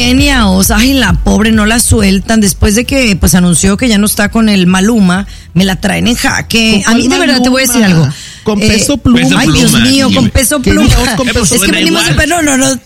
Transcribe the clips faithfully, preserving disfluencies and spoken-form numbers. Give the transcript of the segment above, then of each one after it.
Kenia Oz, ay, la pobre, no la sueltan después de que pues anunció que ya no está con el Maluma, me la traen en jaque. A mí de verdad te voy a decir algo. Con peso eh, pluma. Ay, Dios mío, con peso pluma. Con peso es que venimos, pero no, no.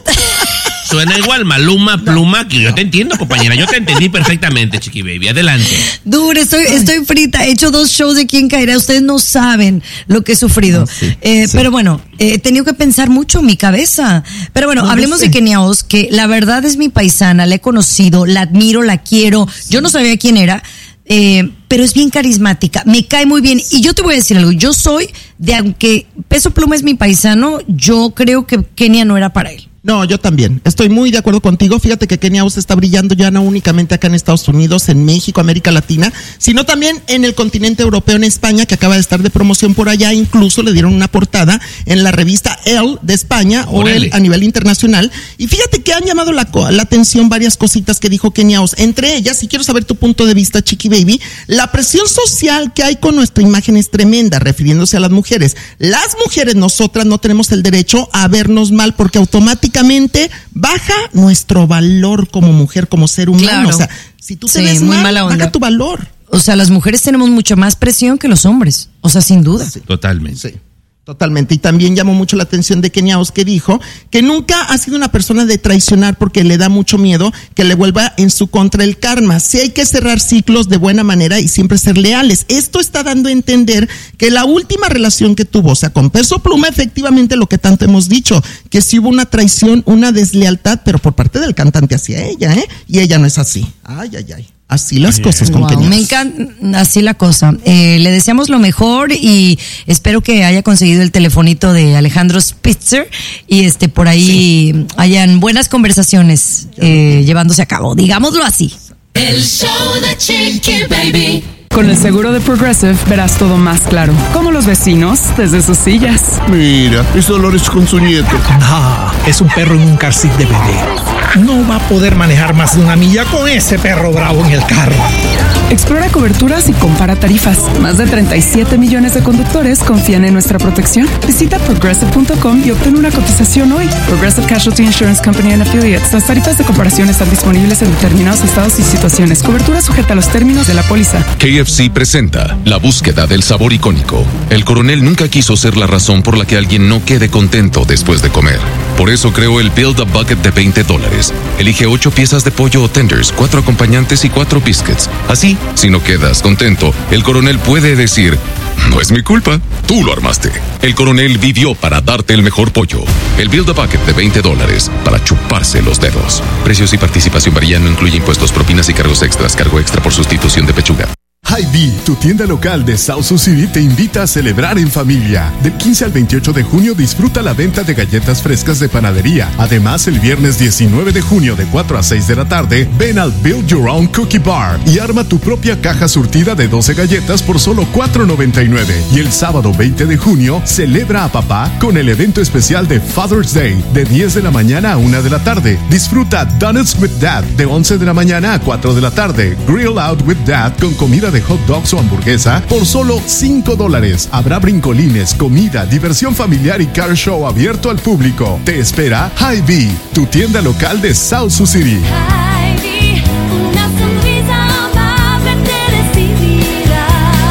Suena igual, Maluma, Pluma, que yo te entiendo, compañera. Yo te entendí perfectamente, Chiqui Baby. Adelante. Dure, estoy, estoy frita. He hecho dos shows de Quién Caerá. Ustedes no saben lo que he sufrido. No, sí, eh, sí. Pero bueno, eh, he tenido que pensar mucho en mi cabeza. Pero bueno, no, hablemos no sé. de Kenia Oz, que la verdad es mi paisana. La he conocido, la admiro, la quiero. Sí. Yo no sabía quién era. Eh, pero es bien carismática, me cae muy bien. Y yo te voy a decir algo, yo soy de, aunque Peso Pluma es mi paisano, yo creo que Kenia no era para él. No, yo también. Estoy muy de acuerdo contigo. Fíjate que Kenia Oz está brillando ya no únicamente acá en Estados Unidos, en México, América Latina, sino también en el continente europeo, en España, que acaba de estar de promoción por allá. Incluso le dieron una portada en la revista Elle de España, o Elle a nivel internacional. Y fíjate que han llamado la, la atención varias cositas que dijo Kenia Oz. Entre ellas, y quiero saber tu punto de vista, Chiqui Baby, la presión social que hay con nuestra imagen es tremenda, refiriéndose a las mujeres. Las mujeres, nosotras, no tenemos el derecho a vernos mal porque automáticamente baja nuestro valor como mujer, como ser humano. Claro. O sea, si tú te sí, ves muy mal, mala onda. Baja tu valor. O sea, las mujeres tenemos mucho más presión que los hombres. O sea, sin duda. Sí. Totalmente. Sí. Totalmente. Y también llamó mucho la atención de Kenia Oz, que dijo que nunca ha sido una persona de traicionar porque le da mucho miedo que le vuelva en su contra el karma. Sí hay que cerrar ciclos de buena manera y siempre ser leales. Esto está dando a entender que la última relación que tuvo, o sea, con Peso Pluma, efectivamente lo que tanto hemos dicho, que sí hubo una traición, una deslealtad, pero por parte del cantante hacia ella, ¿eh? Y ella no es así. Ay, ay, ay. Así las cosas con wow, Kenia Oz. Me encanta, así la cosa. Eh, le deseamos lo mejor y espero que haya conseguido el telefonito de Alejandro Spitzer y este por ahí sí. hayan buenas conversaciones eh, llevándose a cabo, digámoslo así. El show de Chiqui Baby. Con el seguro de Progressive verás todo más claro, como los vecinos desde sus sillas. Mira, es Dolores con su nieto. Ah, es un perro en un car seat de bebé. No va a poder manejar más de una milla con ese perro bravo en el carro. Explora coberturas y compara tarifas. Más de treinta y siete millones de conductores confían en nuestra protección. Visita progressive punto com y obtén una cotización hoy. Progressive Casualty Insurance Company and Affiliates. Las tarifas de comparación están disponibles en determinados estados y situaciones. Cobertura sujeta a los términos de la póliza. K F C presenta la búsqueda del sabor icónico. El coronel nunca quiso ser la razón por la que alguien no quede contento después de comer. Por eso creó el Build a Bucket de veinte dólares. Elige ocho piezas de pollo o tenders, cuatro acompañantes y cuatro biscuits. Así, si no quedas contento, el coronel puede decir: no es mi culpa, tú lo armaste. El coronel vivió para darte el mejor pollo. El Build a Bucket de veinte dólares para chuparse los dedos. Precios y participación varían, no incluye impuestos, propinas y cargos extras. Cargo extra por sustitución de pechuga. Hy-Vee, tu tienda local de South Sioux City, te invita a celebrar en familia. Del quince al veintiocho de junio disfruta la venta de galletas frescas de panadería. Además, el viernes diecinueve de junio de cuatro a seis de la tarde, ven al Build Your Own Cookie Bar y arma tu propia caja surtida de doce galletas por solo cuatro noventa y nueve. Y el sábado veinte de junio, celebra a papá con el evento especial de Father's Day de diez de la mañana a una de la tarde. Disfruta Donuts with Dad de once de la mañana a cuatro de la tarde. Grill Out with Dad con comida de hot dogs o hamburguesa por solo cinco dólares. Habrá brincolines, comida, diversión familiar y car show abierto al público. Te espera Hy-Vee, tu tienda local de South Sioux City. Hy-Vee, una sonrisa amable te recibirá.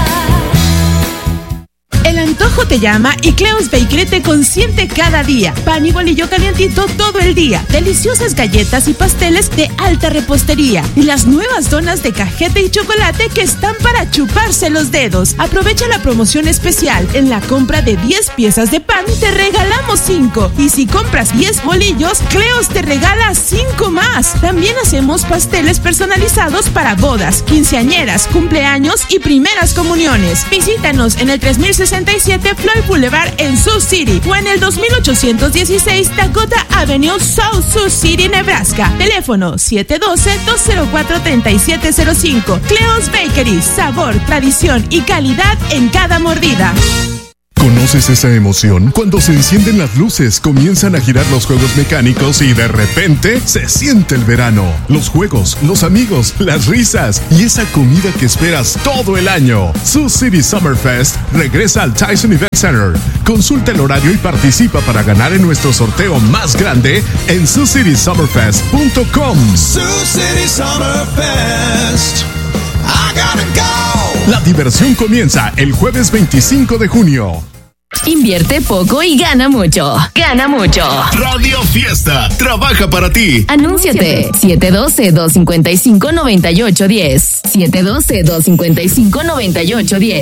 El antojo te llama y Cleo's Bakery te consiente cada día. Pan y bolillo calientito todo el día. Deliciosas galletas y pasteles de alta repostería. Y las nuevas donas de cajeta y chocolate que están para chuparse los dedos. Aprovecha la promoción especial. En la compra de diez piezas de pan te regalamos cinco. Y si compras diez bolillos, Cleo's te regala cinco más. También hacemos pasteles personalizados para bodas, quinceañeras, cumpleaños y primeras comuniones. Visítanos en el tres mil sesenta y siete Floyd Boulevard en Sioux City o en el dos mil ochocientos dieciséis Dakota Avenue, South Sioux City, Nebraska. Teléfono siete uno dos, dos cero cuatro, tres siete cero cinco. Cleo's Bakery, sabor, tradición y calidad en cada mordida. ¿Conoces esa emoción? Cuando se encienden las luces, comienzan a girar los juegos mecánicos y de repente se siente el verano. Los juegos, los amigos, las risas y esa comida que esperas todo el año. Sioux City Summer Fest regresa al Tyson Event Center. Consulta el horario y participa para ganar en nuestro sorteo más grande en sioux city summer fest punto com. Sioux City Summer Fest. I gotta go. La diversión comienza el jueves veinticinco de junio. Invierte poco y gana mucho. Gana mucho. Radio Fiesta trabaja para ti. Anúnciate. siete uno dos, dos cinco cinco, nueve ocho uno cero. siete uno dos, dos cinco cinco, nueve ocho uno cero.